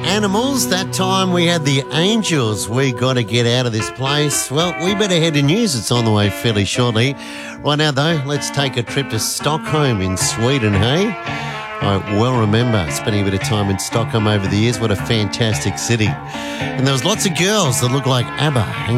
animals. That time we had the Angels. We got to get out of this place. Well, we better head to news. It's on the way fairly shortly. Right now, though, let's take a trip to Stockholm in Sweden, hey? I well remember spending a bit of time in Stockholm over the years. What a fantastic city. And there was lots of girls that looked like ABBA.